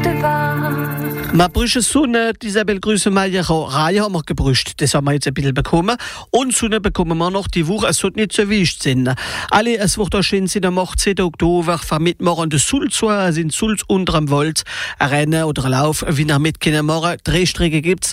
Man brüche Sonne, Isabel Grüße mal ihre Reihe haben wir gebrüscht. Das haben wir jetzt ein bisschen bekommen. Und Sonne bekommen wir noch die Woche. Es wird nicht so wichtig sein. Alle, es wird auch schön sein, am 18. Oktober, von Mittwoch an der Sulz, sind Sulz unter dem Wald. Ein Rennen oder ein Lauf, wie nach Mitkinder morgen. 3 Strecke gibt's.